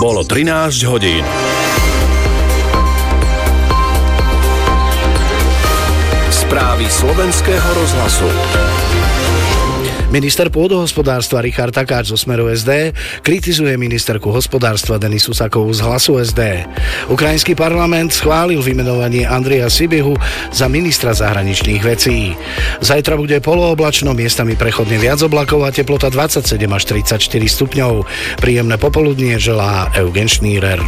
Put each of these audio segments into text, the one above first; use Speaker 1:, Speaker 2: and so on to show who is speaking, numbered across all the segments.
Speaker 1: Bolo 13 hodín. Správy slovenského rozhlasu.
Speaker 2: Minister pôdohospodárstva Richard Takáč zo Smeru SD kritizuje ministerku hospodárstva Denisu Sakovú z Hlasu SD. Ukrajinský parlament schválil vymenovanie Andreja Sibihu za ministra zahraničných vecí. Zajtra bude polooblačno, miestami prechodne viac oblakov a teplota 27 až 34 stupňov. Príjemné popoludnie želá Eugen Šnírer.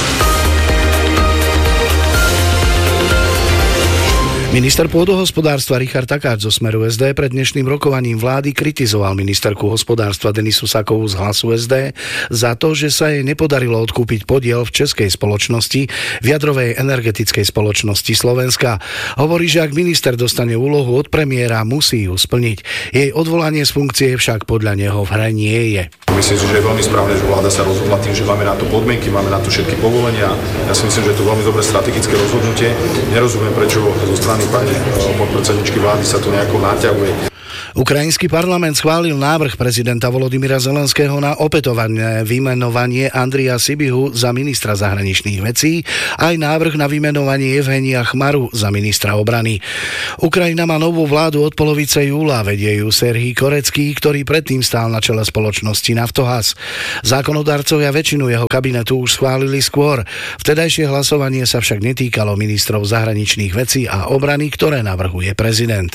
Speaker 2: Minister pôdohospodárstva Richard Takáč zo Smeru SD pred dnešným rokovaním vlády kritizoval ministerku hospodárstva Denisu Sakovú z Hlasu SD za to, že sa jej nepodarilo odkúpiť podiel v českej spoločnosti, v jadrovej energetickej spoločnosti Slovenska. Hovorí, že ak minister dostane úlohu od premiéra, musí ju splniť. Jej odvolanie z funkcie však podľa neho v hre nie je.
Speaker 3: Myslím si, že je veľmi správne, že vláda sa rozhodla tým, že máme na to podmienky, máme na to všetky povolenia. Ja si myslím, že je to veľmi dobré strategické rozhodnutie. Nerozumiem, prečo zo strany pani podpredsedničky vlády sa to nejako naťahuje.
Speaker 2: Ukrajinský parlament schválil návrh prezidenta Volodymyra Zelenského na opätovné vymenovanie Andreja Sibihu za ministra zahraničných vecí, aj návrh na vymenovanie Evgenia Chmaru za ministra obrany. Ukrajina má novú vládu od polovice júla, vedie ju Serhij Korecký, ktorý predtým stál na čele spoločnosti Naftogaz. Zákonodarcovia väčšinu jeho kabinetu už schválili skôr. Vtedajšie hlasovanie sa však netýkalo ministrov zahraničných vecí a obrany, ktoré navrhuje prezident.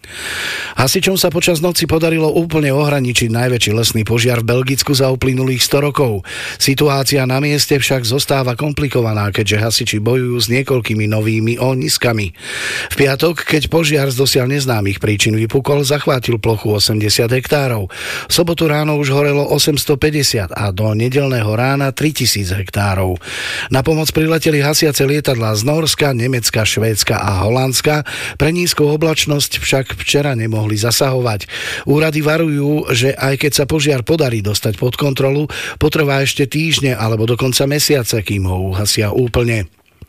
Speaker 2: Hasičom sa počas noci podarilo úplne ohraničiť najväčší lesný požiar v Belgicku za uplynulých 100 rokov. Situácia na mieste však zostáva komplikovaná, keďže hasiči bojujú s niekoľkými novými ohniskami. V piatok, keď požiar z dosiaľ neznámych príčin vypukol, zachvátil plochu 80 hektárov. V sobotu ráno už horelo 850 a do nedeľného rána 3000 hektárov. Na pomoc prileteli hasiace lietadlá z Nórska, Nemecka, Švédska a Holandska. Pre nízku oblačnosť však včera nemohli zasahovať. Úrady varujú, že aj keď sa požiar podarí dostať pod kontrolu, potrvá ešte týždne alebo dokonca mesiace, kým ho uhasia úplne.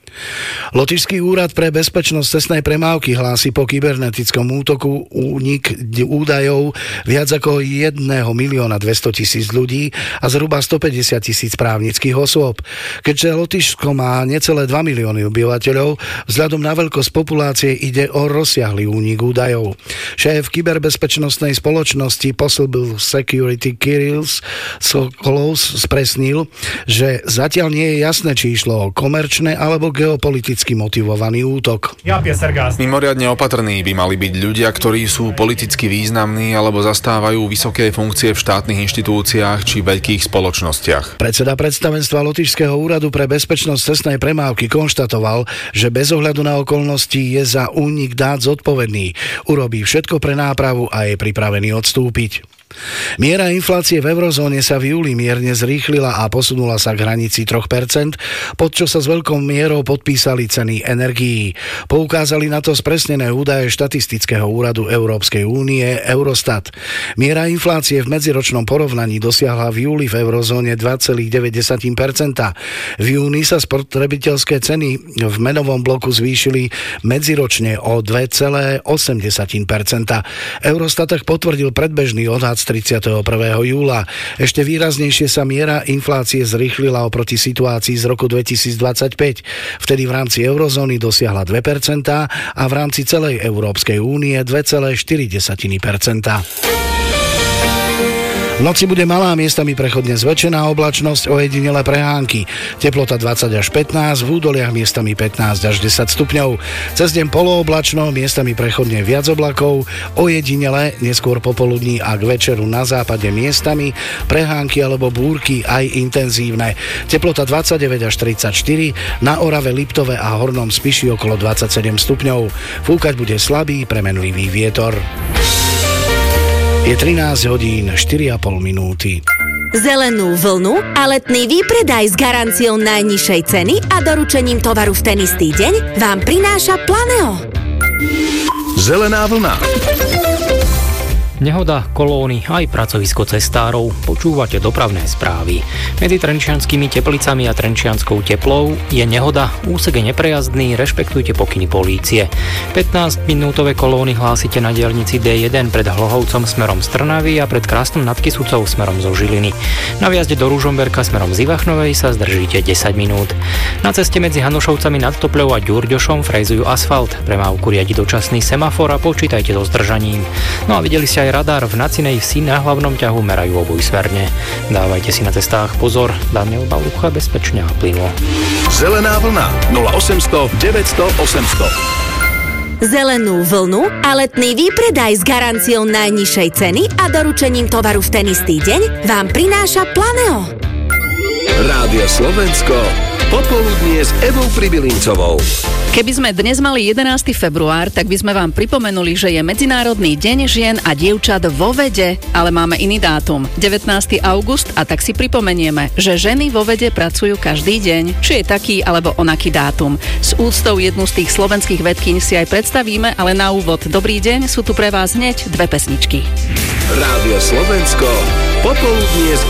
Speaker 2: Lotyšský úrad pre bezpečnosť cestnej premávky hlási po kybernetickom útoku únik údajov viac ako 1 200 000 ľudí a zhruba 150 000 právnických osôb. Keďže Lotyšsko má necelé 2 milióny obyvateľov, vzhľadom na veľkosť populácie ide o rozsiahly únik údajov. Šéf kyberbezpečnostnej spoločnosti Possible Security Kirill Sokolov spresnil, že zatiaľ nie je jasné, či išlo o komerčné alebo geopoliticky motivovaný útok.
Speaker 4: Mimoriadne opatrní by mali byť ľudia, ktorí sú politicky významní alebo zastávajú vysoké funkcie v štátnych inštitúciách či veľkých spoločnostiach.
Speaker 2: Predseda predstavenstva Lotyšského úradu pre bezpečnosť cestnej premávky konštatoval, že bez ohľadu na okolnosti je za únik dát zodpovedný. Urobí všetko pre nápravu a je pripravený odstúpiť. Miera inflácie v eurozóne sa v júli mierne zrýchlila a posunula sa k hranici 3%, pod čo sa s veľkou mierou podpísali ceny energií. Poukázali na to spresnené údaje štatistického úradu Európskej únie Eurostat. Miera inflácie v medziročnom porovnaní dosiahla v júli v eurozóne 2,9%. V júni sa spotrebiteľské ceny v menovom bloku zvýšili medziročne o 2,8%. Eurostat tak potvrdil predbežný odhad z 31. júla. Ešte výraznejšie sa miera inflácie zrýchlila oproti situácii z roku 2025. Vtedy v rámci eurozóny dosiahla 2% a v rámci celej Európskej únie 2,4%. V noci bude malá, miestami prechodne zväčšená oblačnosť, ojedinelé prehánky. Teplota 20 až 15, v údoliach miestami 15 až 10 stupňov. Cez deň polooblačno, miestami prechodne viac oblakov, ojedinele neskôr popoludní a k večeru na západe miestami prehánky alebo búrky aj intenzívne. Teplota 29 až 34, na Orave, Liptove a Hornom Spiši okolo 27 stupňov. Fúkať bude slabý, premenlivý vietor. Je 13 hodín 4,5 minúty.
Speaker 5: Zelenú vlnu a letný výpredaj s garanciou najnižšej ceny a doručením tovaru v ten istý deň vám prináša Planeo.
Speaker 1: Zelená vlna.
Speaker 6: Nehoda, kolóny aj pracovisko cestárov. Počúvate dopravné správy. Medzi Trenčianskými Teplicami a Trenčianskou Teplou je nehoda, úsek je neprejazdný, rešpektujte pokyny polície. 15-minútové kolóny hlásite na diaľnici D1 pred Hlohovcom smerom z Trnavy a pred Krásnom nad Kysucou smerom zo Žiliny. Na viazde do Ružomberka smerom z Ivachnovej sa zdržíte 10 minút. Na ceste medzi Hanušovcami nad Topľou a Ďurďošom frejzujú asfalt. Premávku riadi dočasný semafor a počítajte so zdržaním. No a videli ste aj radar v Nacinej Vsi na hlavnom ťahu merajú obojsmerne. Dávajte si na cestách pozor, Daniel Balucha bezpečne a plynulo.
Speaker 1: Zelená vlna 0800 900 800.
Speaker 5: Zelenú vlnu a letný výpredaj s garanciou najnižšej ceny a doručením tovaru v ten istý deň vám prináša Planeo.
Speaker 1: Rádio Slovensko, popoludnie s Evou Pribylincovou.
Speaker 7: Keby sme dnes mali 11. február, tak by sme vám pripomenuli, že je Medzinárodný deň žien a dievčat vo vede, ale máme iný dátum, 19. august, a tak si pripomenieme, že ženy vo vede pracujú každý deň, či je taký alebo onaký dátum. S úctou jednu z tých slovenských vedkyň si aj predstavíme, ale na úvod dobrý deň, sú tu pre vás hneď dve pesničky.
Speaker 1: Rádio Slovensko, popoludnie s